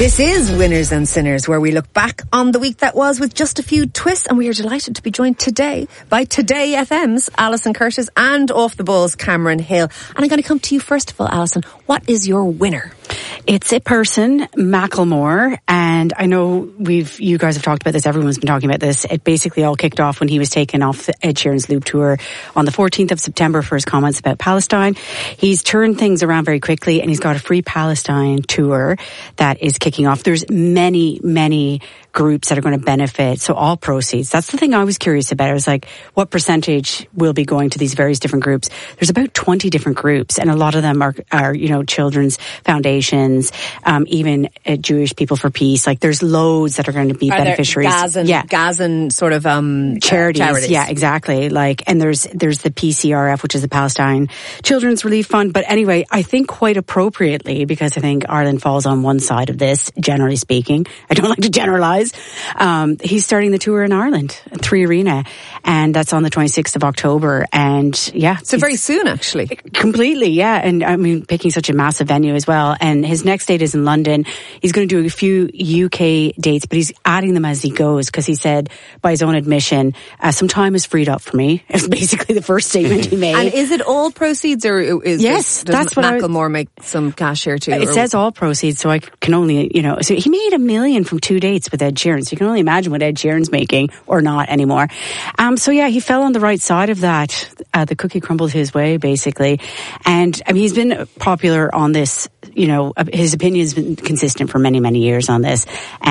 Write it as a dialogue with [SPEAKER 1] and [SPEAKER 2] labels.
[SPEAKER 1] This is Winners and Sinners, where we look back on the week that was with just a few twists, and we are delighted to be joined today by Today FM's Alison Curtis and Off the Balls Cameron Hill. And I'm going to come to you first of all, Alison. What is your winner?
[SPEAKER 2] It's a person, Macklemore, and I know you guys have talked about this, everyone's been talking about this. It basically all kicked off when he was taken off Ed Sheeran's Loop tour on the 14th of September for his comments about Palestine. He's turned things around very quickly, and he's got a Free Palestine tour that is kicking off. There's many groups that are going to benefit, so all proceeds. That's the thing I was curious about. I was like, what percentage will be going to these various different groups? There's about 20 different groups, and a lot of them are children's foundations, even Jewish People for Peace. Like, there's loads that are going to be beneficiaries.
[SPEAKER 1] Gazan sort of
[SPEAKER 2] charities. Yeah, exactly. Like, and there's the PCRF, which is the Palestine Children's Relief Fund. But anyway, I think quite appropriately, because I think Ireland falls on one side of this, generally speaking. I don't like to generalize. He's starting the tour in Ireland, 3 Arena, and that's on the 26th of October. And yeah,
[SPEAKER 1] so very soon, actually.
[SPEAKER 2] Completely, yeah. And I mean, picking such a massive venue as well. And his next date is in London. He's going to do a few UK dates, but he's adding them as he goes, because he said, by his own admission, some time is freed up for me. It's basically the first statement he made.
[SPEAKER 1] And is it all proceeds, or
[SPEAKER 2] does
[SPEAKER 1] Macklemore make some cash here too?
[SPEAKER 2] It says all proceeds, so I can only, so he made $1 million from 2 dates with Ed Sheeran, so you can only imagine what Ed Sheeran's making, or not anymore. So yeah, he fell on the right side of that. The cookie crumbled his way, basically. And I mean, he's been popular on this, his opinion's been consistent for many years on this.